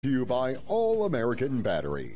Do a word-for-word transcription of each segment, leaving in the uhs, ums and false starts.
To you by All American Battery.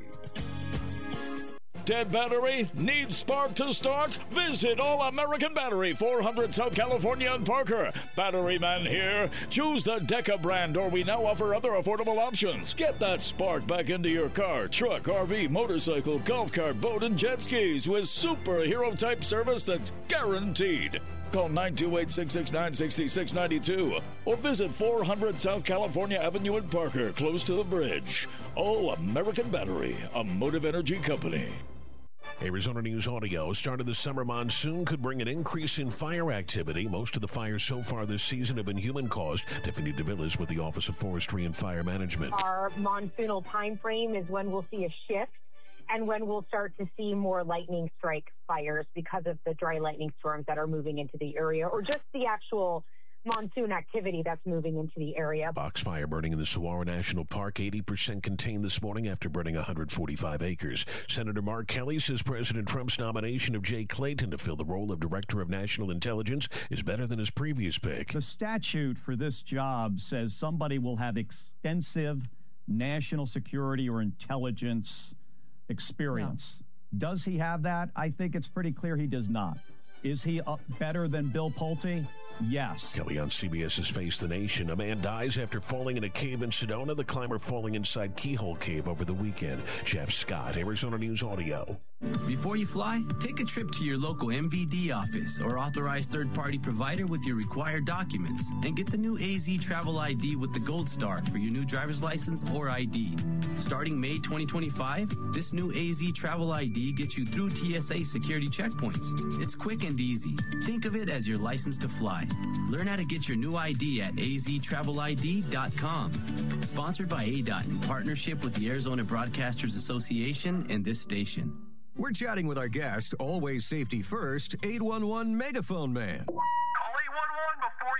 Dead battery? Needs spark to start? Visit All American Battery, four hundred South California and Parker. Battery man here. Choose the Deca brand, or we now offer other affordable options. Get that spark back into your car, truck, R V, motorcycle, golf cart, boat, and jet skis with superhero type service that's guaranteed. Call nine two eight, six six nine, six six nine two or visit four hundred South California Avenue in Parker, close to the bridge. All American Battery, a Motive Energy company. Arizona News Audio. Start of the summer monsoon could bring an increase in fire activity. Most of the fires so far this season have been human-caused. Tiffany DeVillas with the Office of Forestry and Fire Management. Our monsoonal time frame is when we'll see a shift and when we'll start to see more lightning strike fires because of the dry lightning storms that are moving into the area, or just the actual monsoon activity that's moving into the area. Box fire burning in the Saguaro National Park, eighty percent contained this morning after burning one hundred forty-five acres. Senator Mark Kelly says President Trump's nomination of Jay Clayton to fill the role of Director of National Intelligence is better than his previous pick. The statute for this job says somebody will have extensive national security or intelligence experience. No. Does he have that? I think it's pretty clear he does not. Is he uh, better than Bill Pulte? Yes. Kelly on C B S's Face the Nation. A man dies after falling in a cave in Sedona. The climber falling inside Keyhole Cave over the weekend. Jeff Scott, Arizona News Audio. Before you fly, take a trip to your local M V D office or authorized third-party provider with your required documents and get the new A Z Travel I D with the Gold Star for your new driver's license or I D. Starting May twenty twenty-five, this new A Z Travel I D gets you through T S A security checkpoints. It's quick and easy. Think of it as your license to fly. Learn how to get your new I D at A Z travel I D dot com. Sponsored by A D O T in partnership with the Arizona Broadcasters Association and this station. We're chatting with our guest, always safety first, eight one one Megaphone Man. Call eight one one before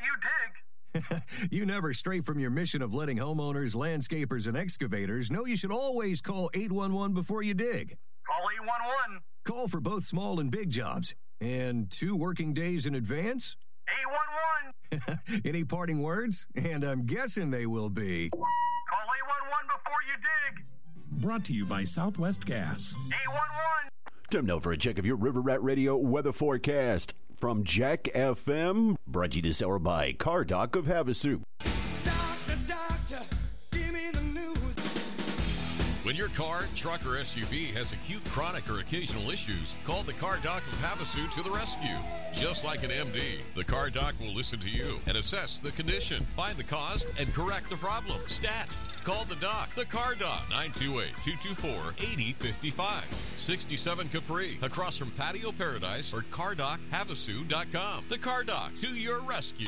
you dig. You never stray from your mission of letting homeowners, landscapers, and excavators know you should always call eight one one before you dig. Call eight one one. Call for both small and big jobs. And two working days in advance? eight one one. Any parting words? And I'm guessing they will be... Call eight one one before you dig. Brought to you by Southwest Gas. eight one one. Time now for a check of your River Rat Radio weather forecast from Jack F M. Brought to you this hour by Car Doc of Havasu. Doctor, doctor, give me the news. When your car, truck, or S U V has acute, chronic, or occasional issues, call the Car Doc of Havasu to the rescue. Just like an M D, the Car Doc will listen to you and assess the condition, find the cause, and correct the problem. Stat. Call the Doc, the Car Doc, nine two eight, two two four, eight zero five five. sixty-seven Capri, across from Patio Paradise, or car doc havasu dot com. The Car Doc, to your rescue.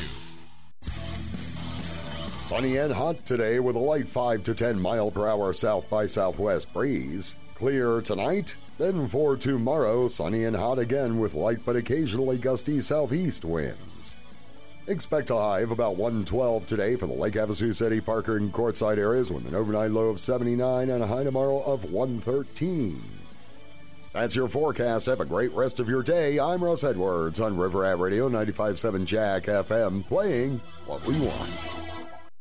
Sunny and hot today with a light five to ten mile per hour south by southwest breeze. Clear tonight, then for tomorrow, sunny and hot again with light but occasionally gusty southeast winds. Expect a high of about one twelve today for the Lake Havasu City, Parker, and Quartzsite areas with an overnight low of seventy-nine and a high tomorrow of one thirteen. That's your forecast. Have a great rest of your day. I'm Russ Edwards on River Rat Radio ninety-five point seven Jack F M, playing what we want.